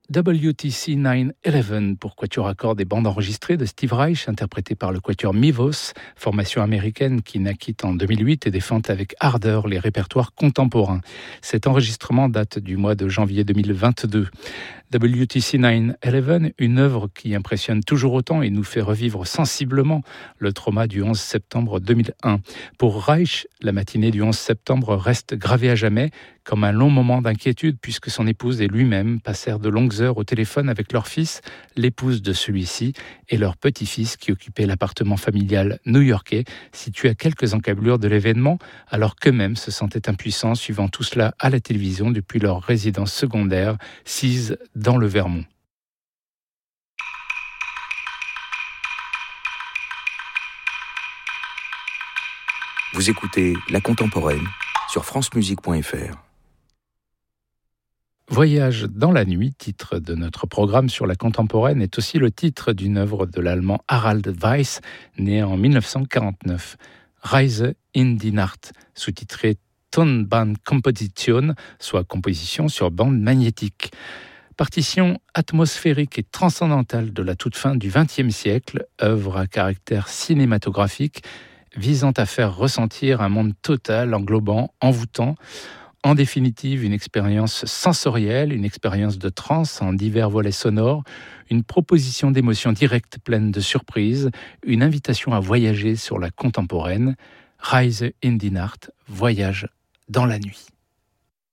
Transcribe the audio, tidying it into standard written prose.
WTC 911 pour quatuor à cordes et bande enregistrée de Steve Reich, interprété par le quatuor Mivos, formation américaine qui naquit en 2008 et défend avec ardeur les répertoires contemporains. Cet enregistrement date du mois de janvier 2022. WTC 911, une œuvre qui impressionne toujours autant et nous fait revivre sensiblement le trauma du 11 septembre 2001. Pour Reich, la matinée du 11 septembre reste gravée à jamais comme un long moment d'inquiétude puisque son épouse et lui-même passèrent de longues heures au téléphone avec leur fils, l'épouse de celui-ci et leur petit-fils qui occupait l'appartement familial new-yorkais situé à quelques encablures de l'événement alors qu'eux-mêmes se sentaient impuissants suivant tout cela à la télévision depuis leur résidence secondaire sise dans le Vermont. Vous écoutez La Contemporaine sur francemusique.fr. Voyage dans la nuit, titre de notre programme sur la contemporaine, est aussi le titre d'une œuvre de l'allemand Harald Weiss, né en 1949. Reise in die Nacht, sous-titré Tonbandkomposition, soit composition sur bande magnétique. Partition atmosphérique et transcendantale de la toute fin du XXe siècle, œuvre à caractère cinématographique, visant à faire ressentir un monde total, englobant, envoûtant. En définitive, une expérience sensorielle, une expérience de transe en divers volets sonores, une proposition d'émotions directes pleines de surprises, une invitation à voyager sur la contemporaine. Reise in die Nacht, voyage dans la nuit.